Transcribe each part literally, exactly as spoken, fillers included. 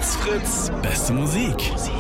Fritz Fritz, beste Musik.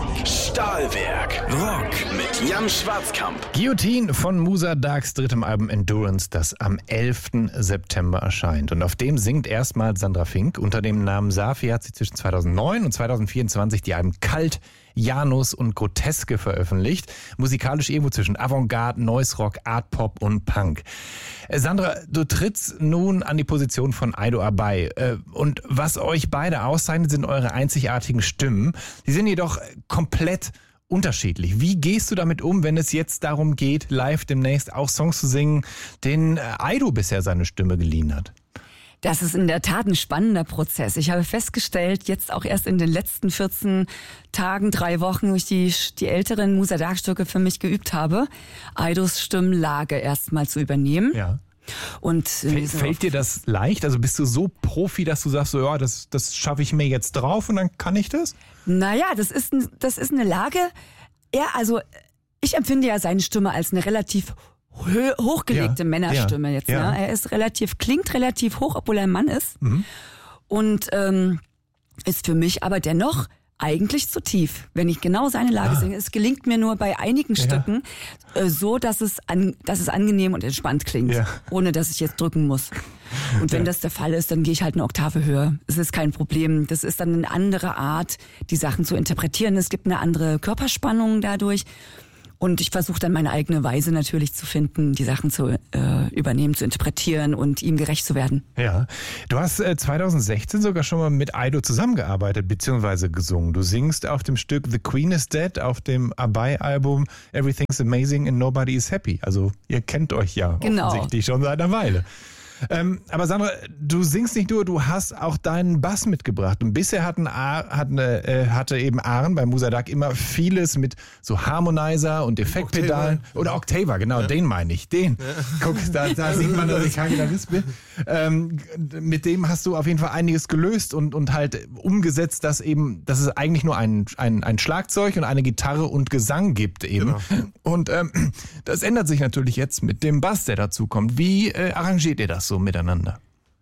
Stahlwerk, Rock mit Jan Schwarzkamp. Guillotine von Musa Darks drittem Album Endurance, das am elften September erscheint. Und auf dem singt erstmals Sandra Fink. Unter dem Namen Safi hat sie zwischen zweitausendneun und zweitausendvierundzwanzig die Alben Kalt, Janus und Groteske veröffentlicht. Musikalisch irgendwo zwischen Avantgarde, Noise Rock, Art Pop und Punk. Sandra, du trittst nun an die Position von Aido Abai. Und was euch beide auszeichnet, sind eure einzigartigen Stimmen. Die sind jedoch komplett unterschiedlich. Wie gehst du damit um, wenn es jetzt darum geht, live demnächst auch Songs zu singen, denen Aido bisher seine Stimme geliehen hat? Das ist in der Tat ein spannender Prozess. Ich habe festgestellt, jetzt auch erst in den letzten vierzehn Tagen, drei Wochen, wo ich die, die älteren Musa Dark Stücke für mich geübt habe, Aidos Stimmlage erstmal zu übernehmen. Ja. Und Fällt, fällt dir das leicht? Also bist du so Profi, dass du sagst, so, ja, das, das schaffe ich mir jetzt drauf und dann kann ich das? Naja, das ist, ein, das ist eine Lage. Ja, also ich empfinde ja seine Stimme als eine relativ hochgelegte ja, Männerstimme ja, jetzt. Ja. Ne? Er ist relativ, klingt relativ hoch, obwohl er ein Mann ist. Mhm. Und ähm, ist für mich aber dennoch eigentlich zu tief, wenn ich genau seine Lage ah. singe. Es gelingt mir nur bei einigen ja. Stücken äh, so, dass es, an, dass es angenehm und entspannt klingt, ja. ohne dass ich jetzt drücken muss. Und wenn ja. das der Fall ist, dann gehe ich halt eine Oktave höher. Es ist kein Problem. Das ist dann eine andere Art, die Sachen zu interpretieren. Es gibt eine andere Körperspannung dadurch. Und ich versuche dann meine eigene Weise natürlich zu finden, die Sachen zu äh, übernehmen, zu interpretieren und ihm gerecht zu werden. Ja, du hast äh, zweitausendsechzehn sogar schon mal mit Aido zusammengearbeitet bzw. gesungen. Du singst auf dem Stück The Queen is Dead, auf dem Abai-Album Everything's Amazing and Nobody is Happy. Also ihr kennt euch ja genau. offensichtlich schon seit einer Weile. Ähm, aber Sandra, du singst nicht nur, du hast auch deinen Bass mitgebracht. Und bisher hatten, hatten, äh, hatte eben Aaron bei Musa Dark immer vieles mit so Harmonizer und Effektpedalen. Octava. Oder Octava, genau, ja. den meine ich. Den. Ja. Guck, da, da sieht man, dass ich kein Gitarrist bin. Ähm, mit dem hast du auf jeden Fall einiges gelöst und, und halt umgesetzt, dass eben, dass es eigentlich nur ein, ein, ein Schlagzeug und eine Gitarre und Gesang gibt eben. Genau. Und ähm, das ändert sich natürlich jetzt mit dem Bass, der dazu kommt. Wie äh, arrangiert ihr das so miteinander?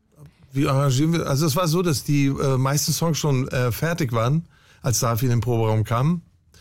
Wie arrangieren wir? Also es war so, dass die äh, meisten Songs schon äh, fertig waren, als Safi in den Proberaum kam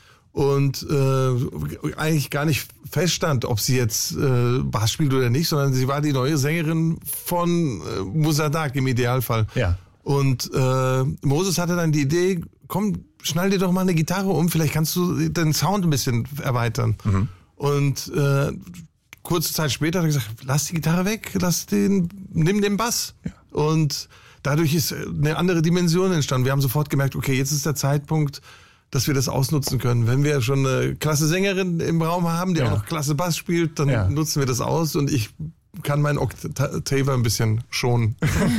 und äh, eigentlich gar nicht feststand, ob sie jetzt äh, Bass spielt oder nicht, sondern sie war die neue Sängerin von äh, Musa Dark im Idealfall. Ja. Und äh, Moses hatte dann die Idee, komm, schnall dir doch mal eine Gitarre um, vielleicht kannst du den Sound ein bisschen erweitern. Mhm. Und äh, kurze Zeit später hat er gesagt, lass die Gitarre weg, lass den, nimm den Bass. Ja. Und dadurch ist eine andere Dimension entstanden. Wir haben sofort gemerkt, okay, jetzt ist der Zeitpunkt, dass wir das ausnutzen können. Wenn wir schon eine klasse Sängerin im Raum haben, die ja. auch noch klasse Bass spielt, dann ja. nutzen wir das aus und ich kann meinen Octava ein bisschen schonen.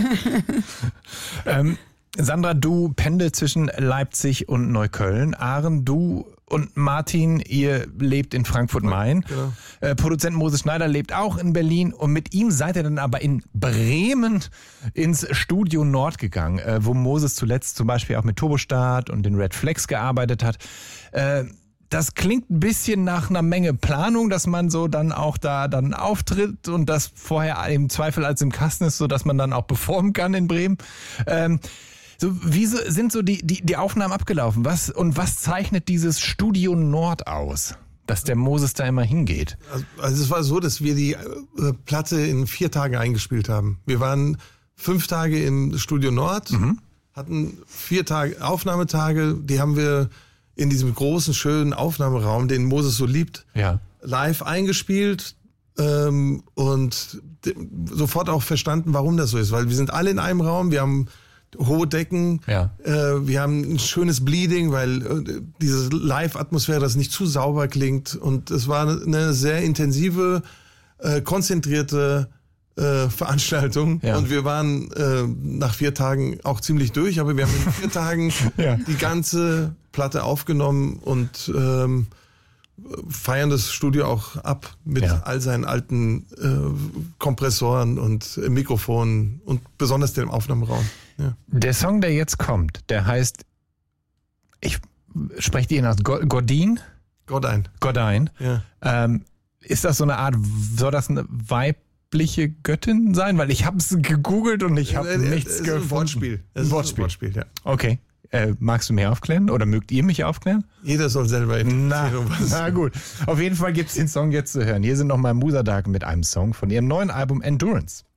ähm, Sandra, du pendelst zwischen Leipzig und Neukölln. Aaron, du und Martin, ihr lebt in Frankfurt-Main. Genau. Äh, Produzent Moses Schneider lebt auch in Berlin und mit ihm seid ihr dann aber in Bremen ins Studio Nord gegangen, äh, wo Moses zuletzt zum Beispiel auch mit Turbostart und den Red Flex gearbeitet hat. Äh, das klingt ein bisschen nach einer Menge Planung, dass man so dann auch da dann auftritt und das vorher im Zweifel als im Kasten ist, so dass man dann auch performen kann in Bremen. Ähm, So, wie so, sind so die, die, die Aufnahmen abgelaufen? Was, und was zeichnet dieses Studio Nord aus, dass der Moses da immer hingeht? Also, also es war so, dass wir die äh, Platte in vier Tagen eingespielt haben. Wir waren fünf Tage im Studio Nord, mhm. hatten vier Tage Aufnahmetage, die haben wir in diesem großen, schönen Aufnahmeraum, den Moses so liebt, ja. live eingespielt ähm, und de- sofort auch verstanden, warum das so ist. Weil wir sind alle in einem Raum, wir haben hohe Decken, ja. äh, wir haben ein schönes Bleeding, weil äh, diese Live-Atmosphäre, das nicht zu sauber klingt und es war eine sehr intensive, äh, konzentrierte äh, Veranstaltung ja. und wir waren äh, nach vier Tagen auch ziemlich durch, aber wir haben in vier Tagen ja. die ganze Platte aufgenommen und ähm, feiern das Studio auch ab mit ja. all seinen alten äh, Kompressoren und äh, Mikrofonen und besonders dem Aufnahmeraum. Ja. Der Song, der jetzt kommt, der heißt, ich spreche die nach Godin? Godein. Godein. Ja. Ähm, ist das so eine Art, soll das eine weibliche Göttin sein? Weil ich habe es gegoogelt und ich habe äh, nichts gefunden. Ein Wortspiel. Es ist ein Wortspiel. Wortspiel, ja. Okay. Äh, magst du mir aufklären oder mögt ihr mich aufklären? Jeder soll selber na, na gut. Auf jeden Fall gibt es den Song jetzt zu hören. Hier sind nochmal Musa Dark mit einem Song von ihrem neuen Album Endurance.